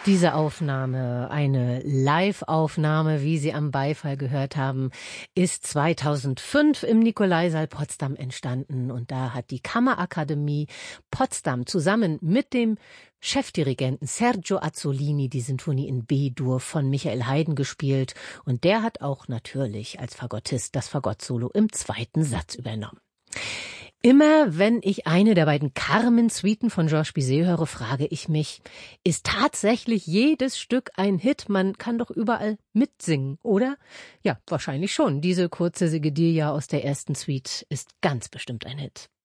Diese Aufnahme, eine Live-Aufnahme, wie Sie am Beifall gehört haben, ist 2005 im Nikolaisaal Potsdam entstanden. Und da hat die Kammerakademie Potsdam zusammen mit dem Chefdirigenten Sergio Azzolini die Sinfonie in B-Dur von Michael Haydn gespielt. Und der hat auch natürlich als Fagottist das Fagottsolo im zweiten Satz übernommen. Immer wenn ich eine der beiden Carmen-Suiten von Georges Bizet höre, frage ich mich, ist tatsächlich jedes Stück ein Hit? Man kann doch überall mitsingen, oder? Ja, wahrscheinlich schon. Diese kurze Sigedilia aus der ersten Suite ist ganz bestimmt ein Hit.